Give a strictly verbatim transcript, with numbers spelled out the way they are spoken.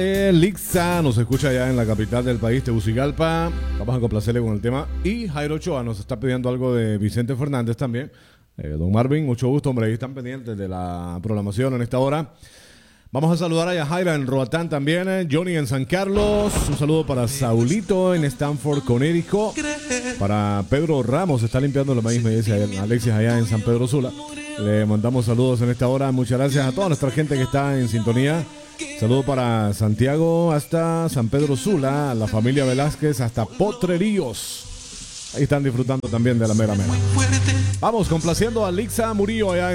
Lixa nos escucha allá en la capital del país, Tegucigalpa. Vamos a complacerle con el tema. Y Jairo Ochoa nos está pidiendo algo de Vicente Fernández también. Eh, don Marvin, mucho gusto, hombre. Ahí están pendientes de la programación en esta hora. Vamos a saludar a Yajaira en Roatán también. eh, Johnny en San Carlos. Un saludo para Saulito en Stanford, Connecticut. Para Pedro Ramos, está limpiando la maíz, me dice Alexis allá en San Pedro Sula. Le mandamos saludos en esta hora. Muchas gracias a toda nuestra gente que está en sintonía. Saludo para Santiago hasta San Pedro Sula, la familia Velázquez hasta Potreríos. Ahí están disfrutando también de la mera mera. Vamos, complaciendo a Lixa Murillo allá